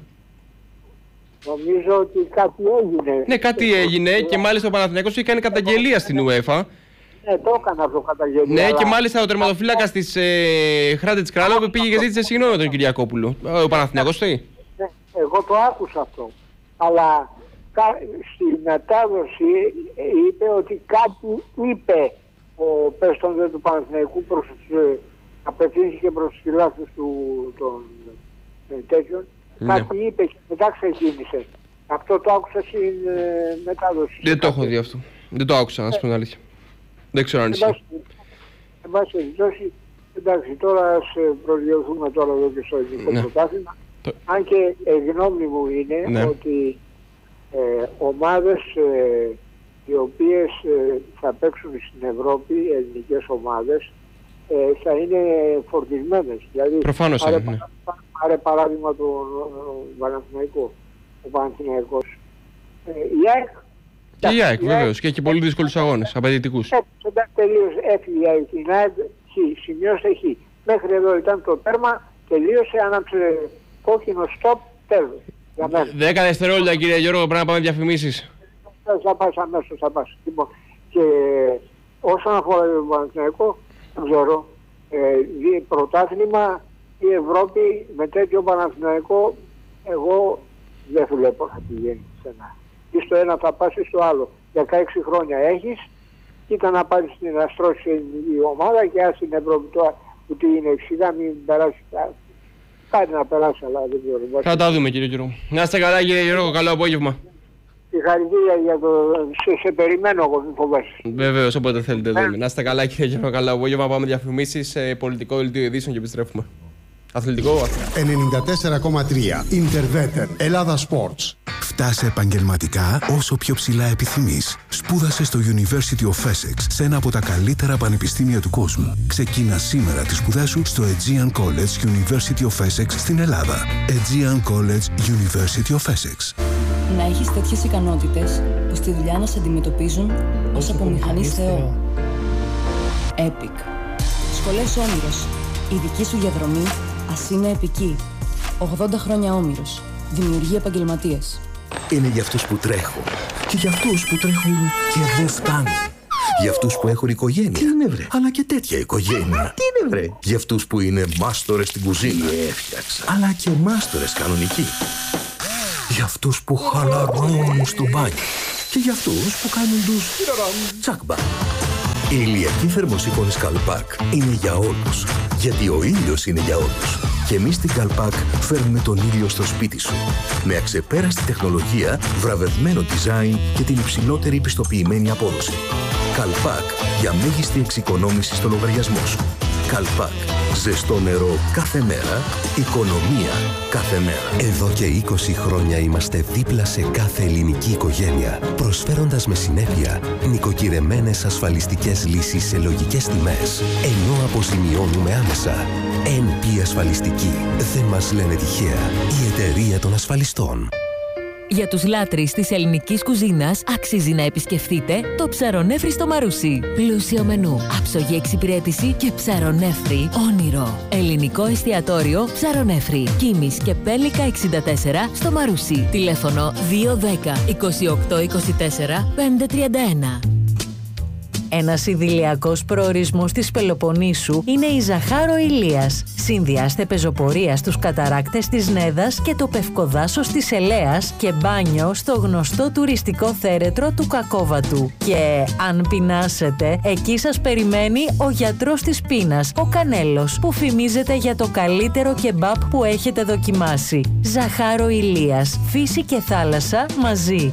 Νομίζω ότι κάτι έγινε. Ναι, κάτι έγινε και μάλιστα ο Παναθηναϊκός είχε κάνει καταγγελία στην UEFA. Ναι, το έκανα αυτό καταγγελία. Ναι, αλλά... και μάλιστα ο τερματοφύλακας της ε, Hrádec Králové πήγε και ζήτησε συγγνώμη με τον Κυριακόπουλο. Ο Παναθηναϊκός τι? Ναι, εγώ το άκουσα αυτό. Αλλά στη μετάδοση είπε ότι κάτι είπε ο πέστον του Παναθηναϊκού προς τους, απευθύνθηκε προς τους φιλάθλους του των τέτοιων. Ναι. Κάτι είπε και μετά ξεκίνησε. Αυτό το άκουσα στην ε, μετάδοση. Δεν το έχω δει αυτό. Δεν το άκουσα, να σου πω την αλήθεια. Δεν ξέρω αν ισχύει. Εν πάση περιπτώσει, εντάξει, τώρα ας προσδιοθούμε τώρα εδώ και στο ελληνικό ναι. πρωτάθλημα. Το... Αν και η γνώμη μου είναι ναι. ότι ε, ομάδες ε, οι οποίες ε, θα παίξουν στην Ευρώπη, ελληνικές ομάδες, ε, θα είναι φορτισμένες. Δηλαδή, προφανώς πάρε, είναι. Ναι. Πάρε παράδειγμα τον Παναθηναϊκό. Ο Παναθηναϊκός. Ε, η ΑΕΚ και η ΑΕΚ βεβαίως και έχει πολύ δύσκολους αγώνες, απαιτητικούς. Εντάξει, τελείωσε, έφυγε η ΑΕΚ, η ΑΕΚ, σημειώσε χ. Μέχρι εδώ ήταν το τέρμα, τελείωσε, άναψε κόκκινο stop, τέλος. Δέκα δευτερόλεπτα κύριε Γιώργο, πρέπει να πάμε διαφημίσεις. Θα πας αμέσως, θα πας. Λοιπόν, και όσον αφορά το Παναθηναϊκό, δεν ξέρω, ε, πρωτάθλημα η Ευρώπη με τέτοιο Παναθηναϊκό, εγώ δεν βλέπω να πηγαίνει σε ένα. Ή στο ένα θα πας ή στο άλλο. δεκαέξι χρόνια έχεις, κοίτα να πάρεις την αστρώσει η ομάδα και ας την Ευρώπη τώρα που τι είναι εξηγά, μην περάσει. Κάτι να περάσει, αλλά δεν ξέρω. Θα τα δούμε κύριε Γιώργο. Να είστε καλά κύριε Γιώργο, καλό απόγευμα. Συγχαρητήρια για το... Σε, σε περιμένω εγώ, μην φοβάσαι. Βεβαίως, όποτε θέλετε δούμε. Να είστε καλά κύριε Γιώργο, καλό απόγευμα. Πάμε διαφημίσεις σε πολιτικό δελτίο ειδήσεων και επιστρέφουμε. Αθλητικό. ενενήντα τέσσερα κόμμα τρία Interveter Ελλάδα Sports. Φτάσε επαγγελματικά όσο πιο ψηλά επιθυμείς. Σπούδασε στο University of Essex, σε ένα από τα καλύτερα πανεπιστήμια του κόσμου. Ξεκίνα σήμερα τις σπουδές σου στο Aegean College University of Essex στην Ελλάδα. Aegean College University of Essex. Να έχεις τέτοιες ικανότητες που στη δουλειά να σε αντιμετωπίζουν ως από μηχανής Θεό. Epic. Σχολές Όμηρος. Η δική σου διαδρομή ας είναι επική. ογδόντα χρόνια Όμηρος. Δημιουργεί επαγγελματίες. Είναι για αυτούς που τρέχουν και για αυτούς που τρέχουν και δεν φτάνουν. Για αυτούς που έχουν οικογένεια. Τι είναι βρε? Αλλά και τέτοια οικογένεια. Τι είναι βρε? Για αυτούς που είναι μάστορες στην κουζίνα. Τι έφτιαξα. Αλλά και μάστορες κανονικοί. Για αυτούς που χαλαρώνουν στο μπάνιο. Και για αυτούς που κάνουν τους τσάκμπα. Οι ηλιακοί θερμοσύφωνες Καλπάκ είναι για όλους. Γιατί ο ήλιος είναι για όλους. Και εμείς στην Καλπάκ φέρνουμε τον ήλιο στο σπίτι σου. Με αξεπέραστη τεχνολογία, βραβευμένο design και την υψηλότερη πιστοποιημένη απόδοση. Καλπάκ για μέγιστη εξοικονόμηση στο λογαριασμό σου. Καλπάκ. Ζεστό νερό κάθε μέρα, οικονομία κάθε μέρα. Εδώ και είκοσι χρόνια είμαστε δίπλα σε κάθε ελληνική οικογένεια, προσφέροντας με συνέπεια νοικοκυρεμένες ασφαλιστικές λύσεις σε λογικές τιμές, ενώ αποζημιώνουμε άμεσα. εν πι Ασφαλιστική. Δεν μας λένε τυχαία. Η εταιρεία των ασφαλιστών. Για τους λάτρεις της ελληνικής κουζίνας αξίζει να επισκεφτείτε το Ψαρονέφρι στο Μαρούσι. Πλούσιο μενού, άψογη εξυπηρέτηση και ψαρονέφρι όνειρο. Ελληνικό εστιατόριο Ψαρονέφρι. Κίμης και Πέλικα εξήντα τέσσερα στο Μαρούσι. Τηλέφωνο δύο ένα μηδέν είκοσι οκτώ είκοσι τέσσερα πεντακόσια τριάντα ένα. Ένας ιδηλιακός προορισμός της Πελοποννήσου είναι η Ζαχάρο Ηλίας. Συνδυάστε πεζοπορία στους καταράκτες της Νέδας και το πευκοδάσος της Ελέας και μπάνιο στο γνωστό τουριστικό θέρετρο του Κακόβατου. Και αν πεινάσετε, εκεί σας περιμένει ο γιατρός της πείνας, ο Κανέλος, που φημίζεται για το καλύτερο κεμπάπ που έχετε δοκιμάσει. Ζαχάρο Ηλίας, φύση και θάλασσα μαζί.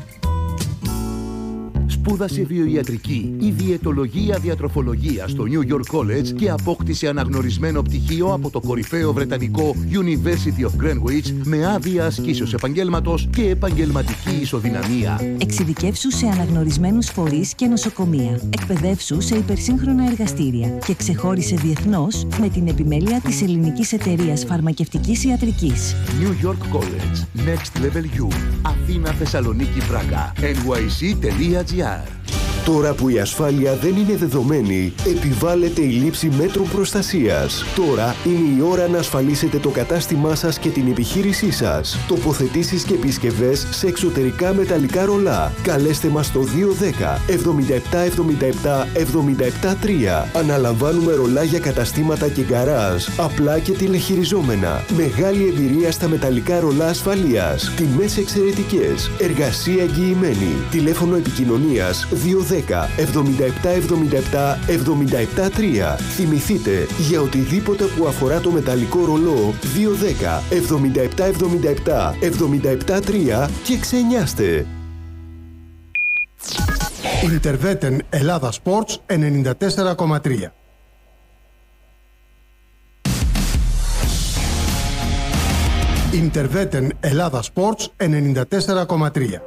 Σπούδασε βιοιατρική ή διαιτολογία διατροφολογία στο New York College και απόκτησε αναγνωρισμένο πτυχίο από το κορυφαίο βρετανικό University of Greenwich με άδεια ασκήσεως επαγγέλματος και επαγγελματική ισοδυναμία. Εξειδικεύσου σε αναγνωρισμένους φορείς και νοσοκομεία. Εκπαιδεύσου σε υπερσύγχρονα εργαστήρια και ξεχώρισε διεθνώς με την επιμέλεια της Ελληνικής Εταιρείας Φαρμακευτικής Ιατρικής. New York College. Next Level U. Αθήνα, Θεσσαλονίκη, Πράγα. εν γουάι σι τελεία τζι άρ. Τώρα που η ασφάλεια δεν είναι δεδομένη, επιβάλλεται η λήψη μέτρων προστασίας. Τώρα είναι η ώρα να ασφαλίσετε το κατάστημά σας και την επιχείρησή σας. Τοποθετήσεις και επισκευές σε εξωτερικά μεταλλικά ρολά. Καλέστε μας στο δύο ένα μηδέν εβδομήντα επτά εβδομήντα επτά εβδομήντα επτά τρία. Αναλαμβάνουμε ρολά για καταστήματα και γκαράζ, απλά και τηλεχειριζόμενα. Μεγάλη εμπειρία στα μεταλλικά ρολά ασφαλείας. Τιμές εξαιρετικές. Εργασία εγγυημένη. Τηλέφωνο επικοινωνίας δύο ένα μηδέν εβδομήντα επτά εβδομήντα επτά εβδομήντα επτά τρία. Θυμηθείτε, για οτιδήποτε που αφορά το μεταλλικό ρολό, δύο ένα μηδέν εβδομήντα επτά εβδομήντα επτά εβδομήντα επτά τρία και ξενιάστε. Interveten Ελλάδα Sports ενενήντα τέσσερα κόμμα τρία. Interveten Ελλάδα Sports ενενήντα τέσσερα κόμμα τρία.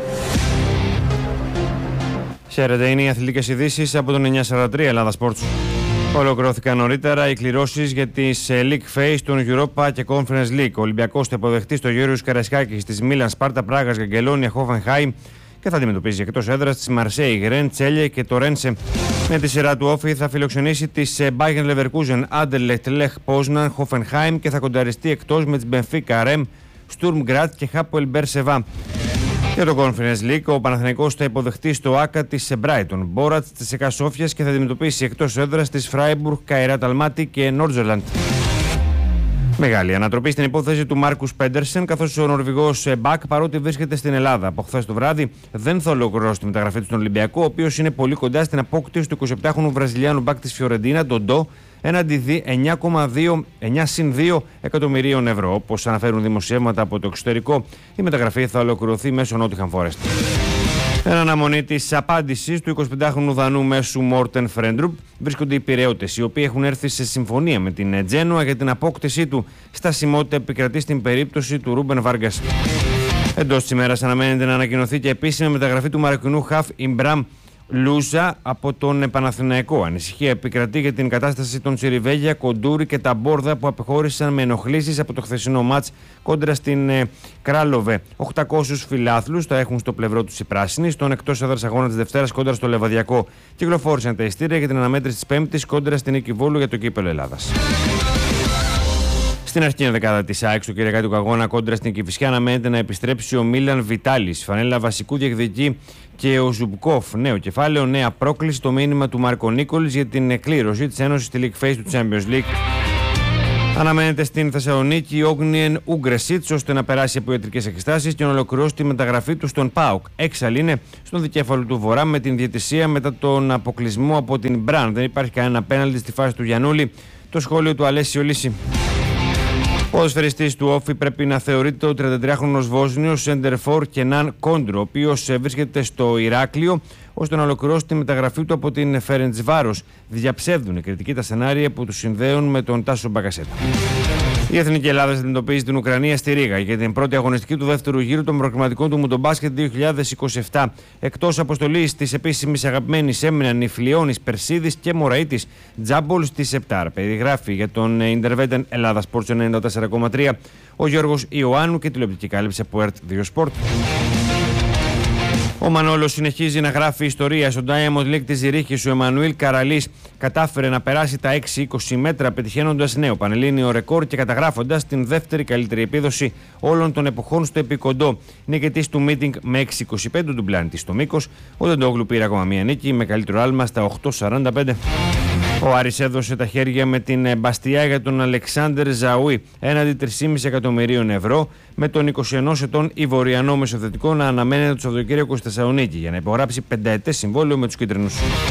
Χαίρετε, είναι οι αθλητικές ειδήσεις από τον εννιακόσια σαράντα τρία Ελλάδα Sports. Ολοκληρώθηκαν νωρίτερα οι κληρώσεις για τις League Phase των Europa και Conference League. Ο Ολυμπιακός θα υποδεχτεί στο Γιώργος Καραϊσκάκης της Μίλαν, Σπάρτα Πράγας, Γκαγκελόνια, Χόφενχάιμ και θα αντιμετωπίζει εκτός έδρας της Μαρσέη, Γρεν, Τσέλιε και το Ρένσε. Με τη σειρά του Όφη θα φιλοξενήσει τις Bayern Leverkusen, Anderlecht, Lech Poznan, Hoffenheim και θα κονταριστεί εκτός με τις Benfica, Ρεμ, Sturm Graz και Hapoel Beersheva. Για το Conference League, ο Παναθηναϊκός θα υποδεχτεί στο Άκα της Brighton, Μπόρατς της ΕΚΑ Σόφιας και θα αντιμετωπίσει εκτός έδρας της Φράιμπουργκ, Καϊράτ Αλμάτι και Νόρτζερλαντ. Μεγάλη ανατροπή στην υπόθεση του Μάρκους Πέντερσεν, καθώς ο Νορβηγός Μπακ, παρότι βρίσκεται στην Ελλάδα από χθες το βράδυ, δεν θα ολοκληρώσει τη μεταγραφή του στον Ολυμπιακό, ο οποίος είναι πολύ κοντά στην απόκτηση του εικοσιεπτάχρονου Βραζιλιάνου Μπακ της Φιωρεντίνα, τον Ντο, έναντι εννιά συν δύο εκατομμυρίων ευρώ. Όπως αναφέρουν δημοσιεύματα από το εξωτερικό, η μεταγραφή θα ολοκληρωθεί μέσω Νότιχαμ Φόρεστ. Εν αναμονή της απάντησης του εικοσιπεντάχρονου Δανού μέσου Μόρτεν Φρέντρουπ, βρίσκονται οι Πειραιώτες, οι οποίοι έχουν έρθει σε συμφωνία με την Τζένοα για την απόκτησή του. Στασιμότητα επικρατεί στην περίπτωση του Ρούμπεν Βάργκας. Εντός της ημέρας αναμένεται να ανακοινωθεί και επίσημη μεταγραφή του Μαροκινού χαφ Ιμπραμ Λούζα από τον Παναθηναϊκό. Ανησυχία επικρατεί για την κατάσταση των Τσιριβέγια, Κοντούρη και τα Μπόρδα που απεχώρησαν με ενοχλήσεις από το χθεσινό μάτς κόντρα στην ε, Κράλοβε. οκτακόσιους φιλάθλους θα έχουν στο πλευρό τους οι πράσινοι. Στον εκτός έδρας αγώνα της Δευτέρας κόντρα στο Λεβαδιακό κυκλοφόρησαν τα ειστήρια για την αναμέτρηση της Πέμπτης κόντρα στην Νίκη Βόλου για το κύπελλο Ελλάδας. Στην αρχική δεκάδα της ΑΕΚ στο κυριακάτικο αγώνα κόντρα στην Κηφισιά αναμένεται να επιστρέψει ο Μίλαν Βιτάλης. Φανέλα βασικού διεκδικεί και ο Ζουμπκόφ. Νέο κεφάλαιο, νέα πρόκληση. Το μήνυμα του Μάρκο Νίκολης για την εκκλήρωση της Ένωσης στη League Phase του Champions League. Αναμένεται στην Θεσσαλονίκη ο Όγνιεν Ούγκρεσίτς ώστε να περάσει από ιατρικές εξετάσεις και να ολοκληρώσει τη μεταγραφή του στον ΠΑΟΚ. Έξαλλη είναι στον δικέφαλο του Βορρά με την διαιτησία μετά τον αποκλεισμό από την Μπραν. Δεν υπάρχει κανένα πέναλτι στη φάση του Γιαννούλη. Το σχόλιο του Αλέσιο Λύση. Ο ποδοσφαιριστής του Όφη πρέπει να θεωρείται ο τριαντατριάχρονος Βόσνιος Σέντερφορ Κενάν Κόντρο, ο οποίος βρίσκεται στο Ηράκλειο ώστε να ολοκληρώσει τη μεταγραφή του από την Φερεντσβάρος. Διαψεύδουν κριτικοί τα σενάρια που του συνδέουν με τον Τάσο Μπαγκασέτα. Η Εθνική Ελλάδα αντιμετωπίζει την Ουκρανία στη Ρήγα για την πρώτη αγωνιστική του δεύτερου γύρου των προκριματικών του Μουντομπάσκετ δύο χιλιάδες είκοσι επτά. Εκτός αποστολής της επίσημης αγαπημένης έμειναν οι Φλιώνης, Περσίδης και Μωραΐτης. Τζάμπολ στις επτά. Περιγράφει για τον Ιντερβέτεν Ελλάδα Sports ενενήντα τέσσερα κόμμα τρία ο Γιώργος Ιωάννου και τηλεοπτική κάλυψη από ΕΡΤ δύο Sport. Ο Μανόλος συνεχίζει να γράφει ιστορία. Στο Diamond League της Ζηρίχης ο Εμμανουήλ Καραλής κατάφερε να περάσει τα έξι είκοσι μέτρα πετυχαίνοντας νέο πανελλήνιο ρεκόρ και καταγράφοντας την δεύτερη καλύτερη επίδοση όλων των εποχών στο επικοντό. Νικητής του meeting με έξι είκοσι πέντε του πλάνητη στο μήκος. Ο Ντεντόγλου πήρε ακόμα μία νίκη με καλύτερο άλμα στα οκτώ σαράντα πέντε. Ο Άρης έδωσε τα χέρια με την Μπαστιά για τον Αλεξάνδερ Ζαουί έναντι τρία κόμμα πέντε εκατομμυρίων ευρώ, με τον είκοσι ενός ετών Ιβοριανό μεσοθετικό να αναμένεται το Σαββατοκύριακο στη Θεσσαλονίκη για να υπογράψει πενταετές συμβόλαιο με τους κίτρινους.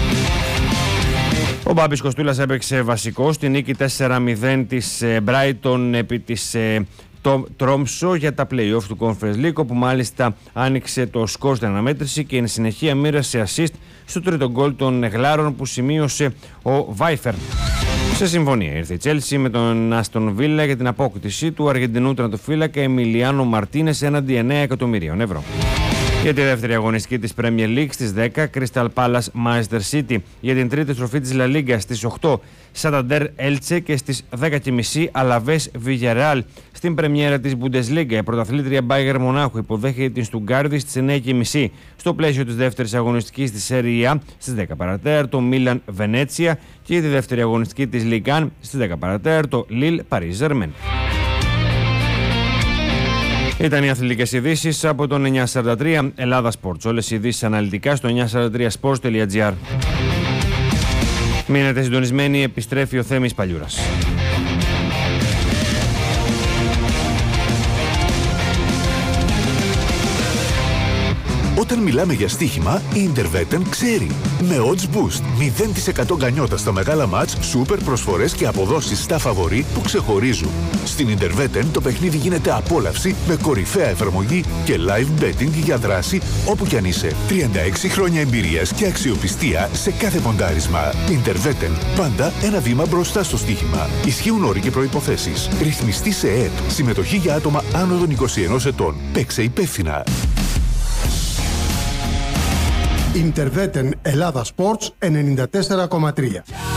Ο Μπάμπης Κοστούλας έπαιξε βασικό στη νίκη τέσσερα μηδέν της Brighton επί της Τρόμψο για τα play-off του Conference League, όπου μάλιστα άνοιξε το σκορ στην αναμέτρηση και εν συνεχεία μοίρασε assist στο τρίτο γκολ των Γλάρων που σημείωσε ο Βάιφερ. Σε συμφωνία ήρθε η Chelsea με τον Άστον Βίλα για την απόκτηση του Αργεντινού τερματοφύλακα Εμιλιάνο Μαρτίνες έναντι εννέα εκατομμυρίων ευρώ. Για τη δεύτερη αγωνιστική της Premier League στις δέκα, Crystal Palace Manchester City. Για την τρίτη στροφή της La Liga στις οκτώ, Santander Elche και στις δέκα και μισή Alaves Villarreal. Στην πρεμιέρα της Bundesliga, η πρωταθλήτρια Bayern Μονάχου υποδέχεται την Στουγκάρδη στις εννέα και μισή. Στο πλαίσιο της δεύτερης αγωνιστικής της Serie A στις δέκα παρατέταρτο Milan Venezia και για τη δεύτερη αγωνιστική της Ligue ένα στις δέκα παρατέταρτο Lille Paris Germain. Ήταν οι αθλητικές ειδήσεις από τον εννιακόσια σαράντα τρία Ελλάδα Sports. Όλες οι ειδήσεις αναλυτικά στο εννιακόσια σαράντα τρία sports τελεία gr. Μείνετε συντονισμένοι, επιστρέφει ο Θέμης Παλιούρας. Όταν μιλάμε για στοίχημα, η Interveten ξέρει. Με Odds Boost, μηδέν τοις εκατό γκανιότα στα μεγάλα μάτς, σούπερ προσφορές και αποδόσεις στα φαβορί που ξεχωρίζουν. Στην Interveten το παιχνίδι γίνεται απόλαυση με κορυφαία εφαρμογή και live betting για δράση όπου κι αν είσαι. τριάντα έξι χρόνια εμπειρίας και αξιοπιστία σε κάθε ποντάρισμα. Interveten, πάντα ένα βήμα μπροστά στο στοίχημα. Ισχύουν όροι και προϋποθέσεις. Ρυθμιστή σε ΕΕΠ. Συμμετοχή για άτομα άνω των είκοσι ενός ετών. Παίξε υπεύθυνα. Interveten Ελλάδα Sports ενενήντα τέσσερα κόμμα τρία.